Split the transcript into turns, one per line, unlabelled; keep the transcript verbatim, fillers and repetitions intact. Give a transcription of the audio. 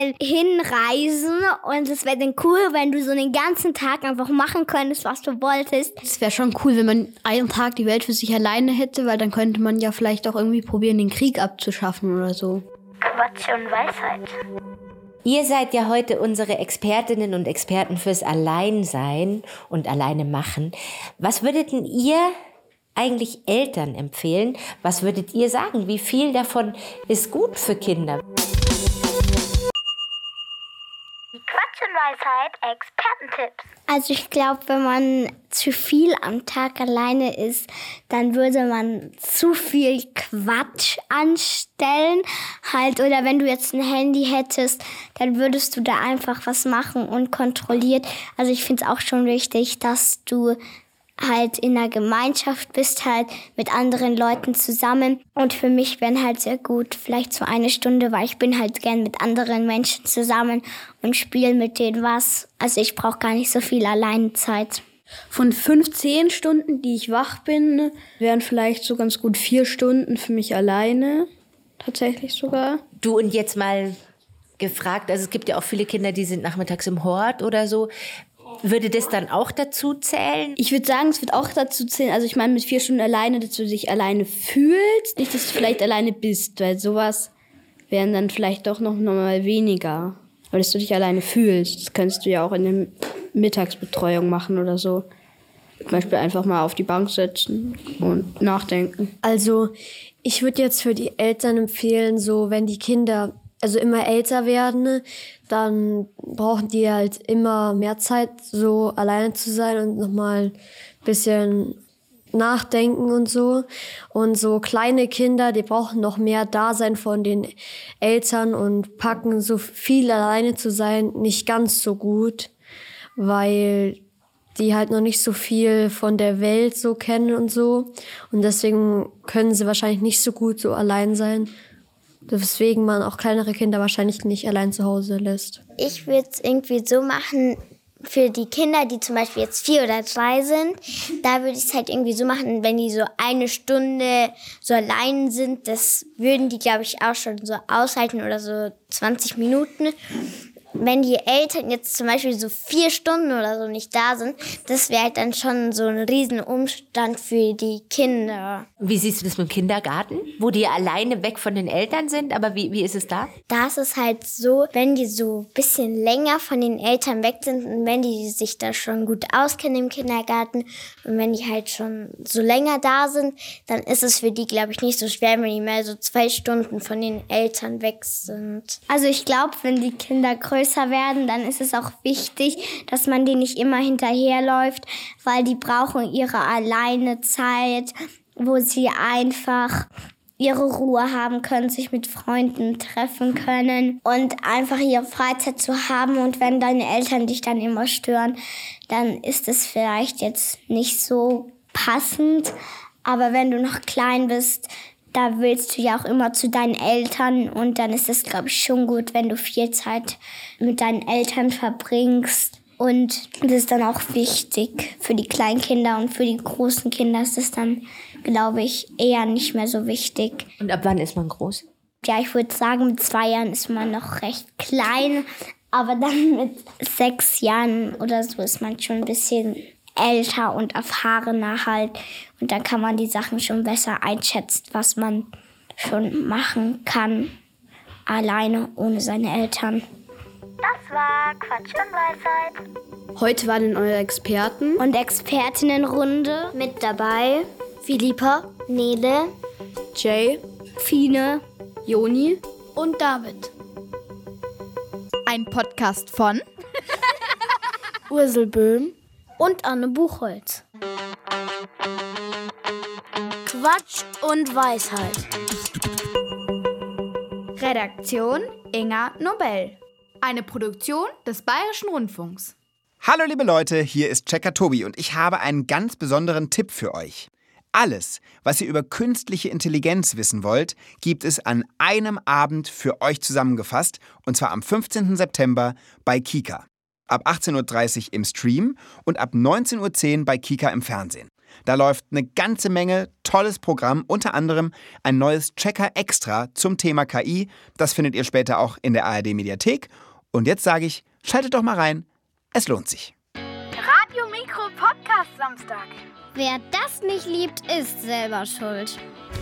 hinreisen und es wäre dann cool, wenn du so den ganzen Tag einfach machen könntest, was du wolltest.
Es wäre schon cool, wenn man einen Tag die Welt für sich alleine hätte, weil dann könnte man ja vielleicht auch irgendwie probieren, den Krieg abzuschaffen oder so.
Quatsch und Weisheit.
Ihr seid ja heute unsere Expertinnen und Experten fürs Alleinsein und Alleine machen. Was würdet denn ihr eigentlich Eltern empfehlen? Was würdet ihr sagen? Wie viel davon ist gut für Kinder?
Quatsch und Weisheit, Expertentipps. Also ich glaube, wenn man zu viel am Tag alleine ist, dann würde man zu viel Quatsch anstellen. Halt, oder wenn du jetzt ein Handy hättest, dann würdest du da einfach was machen unkontrolliert. Also ich finde es auch schon wichtig, dass du halt in einer Gemeinschaft bist, halt mit anderen Leuten zusammen. Und für mich wären halt sehr gut vielleicht so eine Stunde, weil ich bin halt gern mit anderen Menschen zusammen und spiele mit denen was. Also ich brauche gar nicht so viel Alleinezeit.
Von fünfzehn Stunden, die ich wach bin, wären vielleicht so ganz gut vier Stunden für mich alleine. Tatsächlich sogar.
Du, und jetzt mal gefragt, also es gibt ja auch viele Kinder, die sind nachmittags im Hort oder so. Würde das dann auch dazu zählen?
Ich würde sagen, es wird auch dazu zählen. Also ich meine mit vier Stunden alleine, dass du dich alleine fühlst, nicht, dass du vielleicht alleine bist, weil sowas wären dann vielleicht doch noch mal weniger. Weil dass du dich alleine fühlst. Das könntest du ja auch in der Mittagsbetreuung machen oder so. Zum Beispiel einfach mal auf die Bank setzen und nachdenken.
Also ich würde jetzt für die Eltern empfehlen, so wenn die Kinder also immer älter werden, dann brauchen die halt immer mehr Zeit, so alleine zu sein und nochmal ein bisschen nachdenken und so. Und so kleine Kinder, die brauchen noch mehr Dasein von den Eltern und packen so viel alleine zu sein nicht ganz so gut, weil die halt noch nicht so viel von der Welt so kennen und so. Und deswegen können sie wahrscheinlich nicht so gut so allein sein. Weswegen man auch kleinere Kinder wahrscheinlich nicht allein zu Hause lässt.
Ich würde es irgendwie so machen, für die Kinder, die zum Beispiel jetzt vier oder drei sind, da würde ich es halt irgendwie so machen, wenn die so eine Stunde so allein sind, das würden die, glaube ich, auch schon so aushalten oder so zwanzig Minuten. Wenn die Eltern jetzt zum Beispiel so vier Stunden oder so nicht da sind, das wäre halt dann schon so ein Riesenumstand für die Kinder.
Wie siehst du das mit dem Kindergarten, wo die alleine weg von den Eltern sind? Aber wie, wie ist es da?
Da ist es halt so, wenn die so ein bisschen länger von den Eltern weg sind und wenn die sich da schon gut auskennen im Kindergarten und wenn die halt schon so länger da sind, dann ist es für die, glaube ich, nicht so schwer, wenn die mehr so zwei Stunden von den Eltern weg sind. Also ich glaube, wenn die Kinder größer werden, dann ist es auch wichtig, dass man denen nicht immer hinterherläuft, weil die brauchen ihre alleine Zeit, wo sie einfach ihre Ruhe haben können, sich mit Freunden treffen können und einfach ihre Freizeit zu haben. Und wenn deine Eltern dich dann immer stören, dann ist es vielleicht jetzt nicht so passend. Aber wenn du noch klein bist, da willst du ja auch immer zu deinen Eltern und dann ist es, glaube ich, schon gut, wenn du viel Zeit mit deinen Eltern verbringst. Und das ist dann auch wichtig für die kleinen Kinder und für die großen Kinder ist es dann, glaube ich, eher nicht mehr so wichtig.
Und ab wann ist man groß?
Ja, ich würde sagen, mit zwei Jahren ist man noch recht klein, aber dann mit sechs Jahren oder so ist man schon ein bisschen älter und erfahrener halt. Und dann kann man die Sachen schon besser einschätzen, was man schon machen kann, alleine, ohne seine Eltern. Das war Quatsch und Weisheit.
Heute waren eure Experten
und Expertinnenrunde mit dabei Philippa, Nele,
Jay,
Fine,
Joni
und David.
Ein Podcast von
Ursel Böhm
und Anne Buchholz.
Quatsch und Weisheit.
Redaktion Inga Nobel. Eine Produktion des Bayerischen Rundfunks.
Hallo liebe Leute, hier ist Checker Tobi und ich habe einen ganz besonderen Tipp für euch. Alles, was ihr über künstliche Intelligenz wissen wollt, gibt es an einem Abend für euch zusammengefasst, und zwar am fünfzehnten September bei Kika. Ab achtzehn Uhr dreißig im Stream und ab neunzehn Uhr zehn bei Kika im Fernsehen. Da läuft eine ganze Menge tolles Programm, unter anderem ein neues Checker Extra zum Thema K I. Das findet ihr später auch in der A R D-Mediathek. Und jetzt sage ich, schaltet doch mal rein, es lohnt sich.
Radio Mikro Podcast Samstag.
Wer das nicht liebt, ist selber schuld.